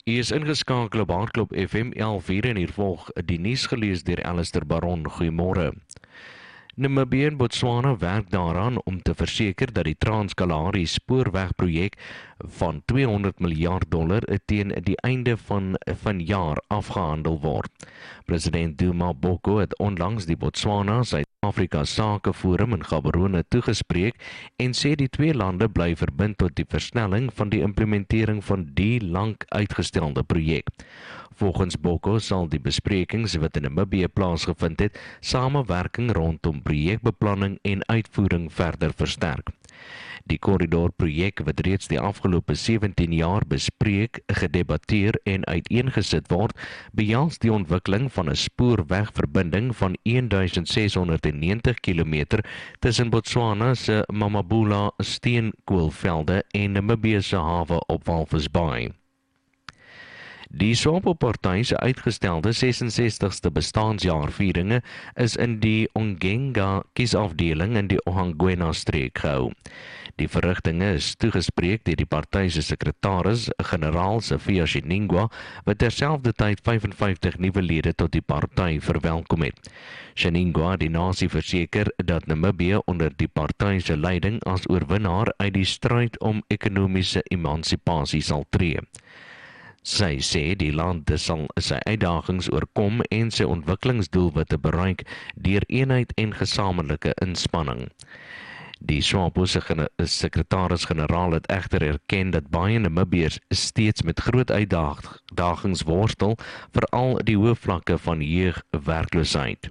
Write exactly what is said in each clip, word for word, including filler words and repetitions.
U is ingeskakel op Hardklop F M elf uur en hier volg die nuus gelees deur Alistair Baron. Goeiemôre. Namibië en Botswana werk daaraan om te verseker dat die Trans-Kalahari spoorwegprojek van tweehonderd miljard dollar teen die einde van vanjaar afgehandel word. President Duma Boko het onlangs die Botswana Suid-Afrika Sakeforum in Gaborone toegespreek en sê die twee lande bly verbind tot die versnelling van die implementering van die lank uitgestelde projek. Volgens Boko sal die besprekings wat in Namibië plaasgevind het, samewerking rondom projekbeplanning en uitvoering verder versterk. Die korridorprojek wat reeds die afgelope sewentien jaar bespreek, gedebatteer en uiteengesit word, behels die ontwikkeling van 'n spoorwegverbinding van duisend ses honderd negentig kilometer tussen Botswana se Mamabula steenkoolvelde en Namibië se hawe op Walvis Bay. Die SWAPO-party se uitgestelde ses en sestigste bestaansjaarvieringe is in die Ongenga kiesafdeling in die Ohangwena-streek gehou. Die verrigtinge is toegespreek deur die party se sekretaris-generaal Sofia Sheningwa, wat terselfdertyd vyf en vyftig nuwe lede tot die party verwelkom het. Sheningwa het die nasie verseker dat Namibië onder die party se leiding as oorwinnaar uit die stryd om ekonomiese emansipasie sal tree. Sy sê die land sal sy uitdagings oorkom en sy ontwikkelingsdoelwitte bereik deur eenheid en gesamentlike inspanning. Die SWAPO se sekretaris-generaal het egter erken dat baie Namibiërs steeds met groot uitdagings worstel, veral die hoë vlakke van jeugwerkloosheid.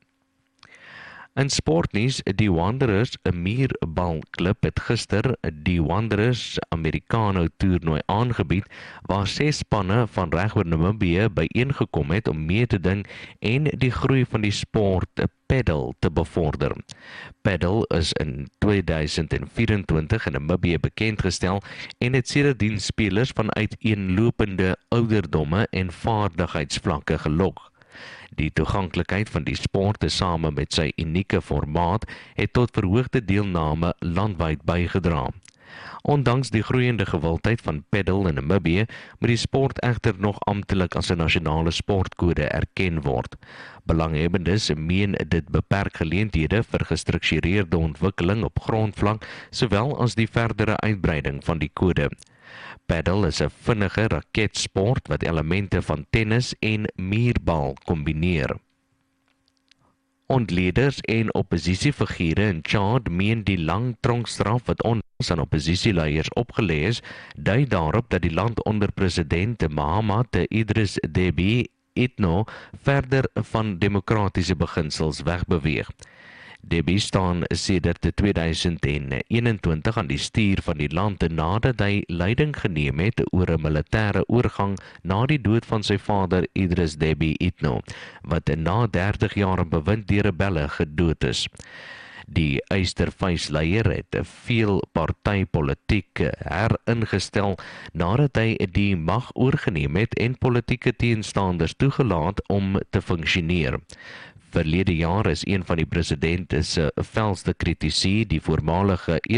In sportnuus, die Wanderers, 'n muurbalklub, het gister die Wanderers Americano toernooi aangebied, waar ses spanne van regoor Namibië byeengekom het om mee te ding en die groei van die sport paddle te bevorder. Paddle is in tweeduisend vyf-en-twintig in Namibië bekendgestel en het sedertdien spelers van uiteenlopende ouderdomme en vaardigheidsvlakke gelok. Die toeganklikheid van die sport, tesame met sy unieke formaat, het tot verhoogde deelname landwyd bygedra. Ondanks die groeiende gewildheid van paddle in Namibië, moet die sport egter nog amptelik as 'n nasionale sportkode erken word. Belanghebbendes meen dit beperk geleenthede vir gestruktureerde ontwikkeling op grondvlak, sowel as die verdere uitbreiding van die kode. Paddle is 'n vinnige raketsport wat elemente van tennis en muurbal kombineer. Ontleeders en oppositiefigure in Chad meen die lang tronkstraf wat onlangs aan oppositieleiers opgelê is, dui daarop dat die land onder president Mahamat Idris Deby Itno verder van demokratiese beginsels wegbeweeg. Deby staan sedert tweeduisend eenentwintig aan die stuur van die land nadat hy leiding geneem het oor 'n militêre oorgang na die dood van sy vader Idris Deby Itno, wat na dertig jaar in bewind deur rebelle gedood is. Die Eystervuisleier het veel partypolitiek heringestel nadat hy die mag oorgeneem het en politieke teenstanders toegelaat om te funksioneer. Verlede jaar is een van die president se felste kritici, die voormalige